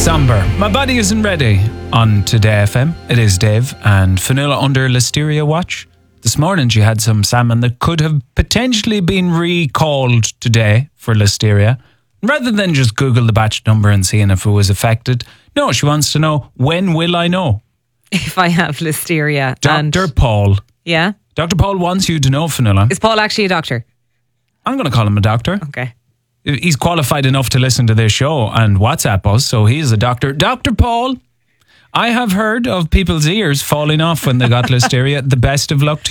Somber. My body isn't ready on Today FM. It is Dave and Fionnuala under Listeria watch. This morning she had some salmon that could have potentially been recalled today for Listeria. Rather than just Google the batch number and seeing if it was affected. No, she wants to know, when will I know? If I have Listeria. Dr. Paul. Yeah? Dr. Paul wants you to know, Fionnuala. Is Paul actually a doctor? I'm going to call him a doctor. Okay. He's qualified enough to listen to this show and WhatsApp us, so he's a doctor. Dr. Paul, I have heard of people's ears falling off when they got Listeria. The best of luck to